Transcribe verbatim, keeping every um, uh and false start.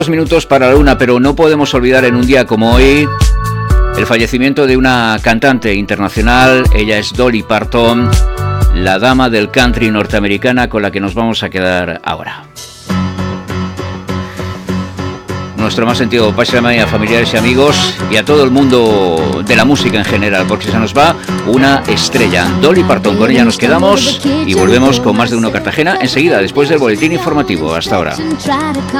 Dos minutos para la una, pero no podemos olvidar en un día como hoy el fallecimiento de una cantante internacional. Ella es Dolly Parton, la dama del country norteamericana con la que nos vamos a quedar ahora. Nuestro más sentido pésame a familiares y amigos y a todo el mundo de la música en general, porque se nos va una estrella. Dolly Parton, con ella nos quedamos y volvemos con más de Uno Cartagena enseguida, después del boletín informativo. Hasta ahora.